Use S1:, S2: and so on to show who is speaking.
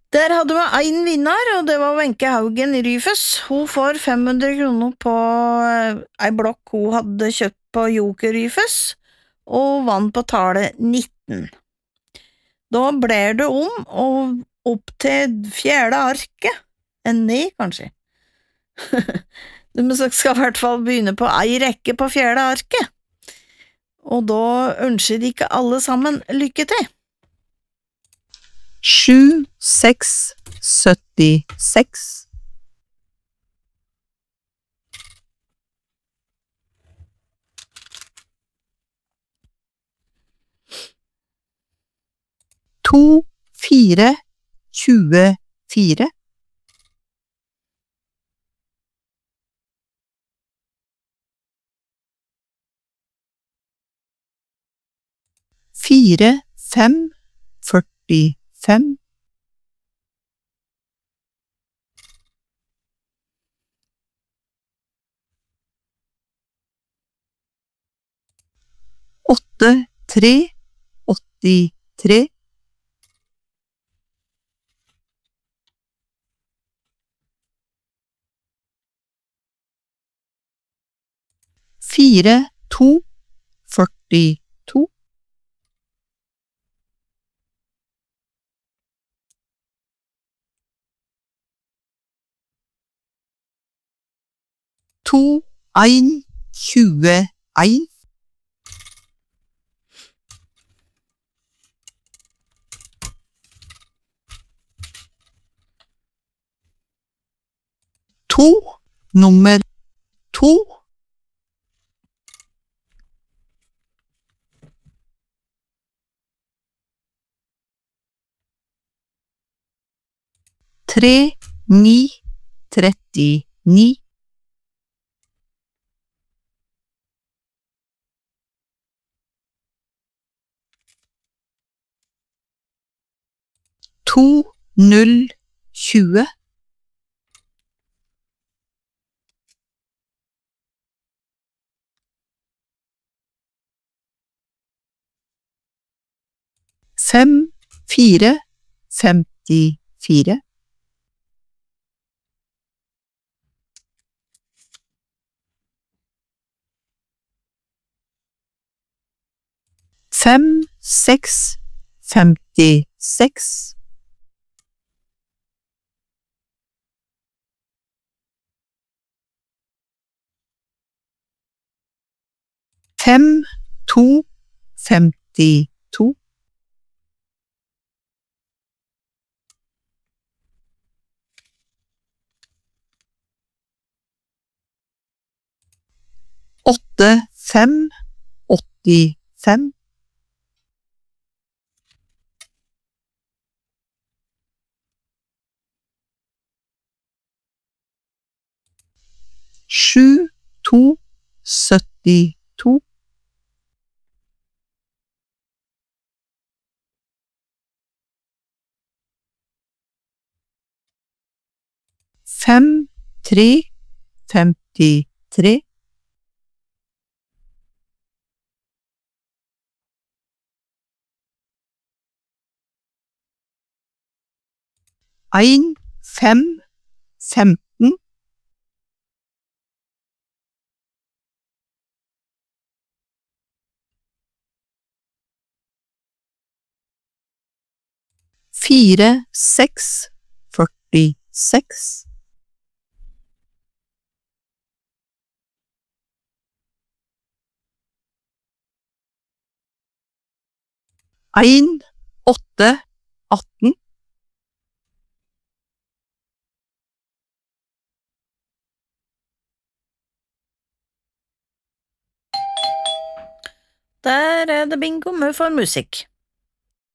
S1: Der hadde vi en vinner, og det var Wenche Haugen Ryfus. Hun får 500 kroner på ei blokk hun hadde kjøpt på Joker Ryfus, og vant på tallet 19. Da blir det om, og opp til fjerde arket. En ny, kanskje. Du skal i hvert fall begynne på ei rekke på fjerde arket. Og da ønsker ikke alle sammen lykke til.
S2: 7, 6, 76. 2, 4, 24. 4, 5, 45. 8, 3, 83. 4, 2, 42. 2, 1, 21. 2, nummer 2. 3, 9, 39. 2, 0, 20. 5, 4, 54. 5, 6, 56. 5, 2, 52. 8, 5, 85. 7, 2, 72. 5, 3, 53. 1, 5, 15. 4, 6, 46. 1, 8, 18.
S1: Der er det bingo med for musikk.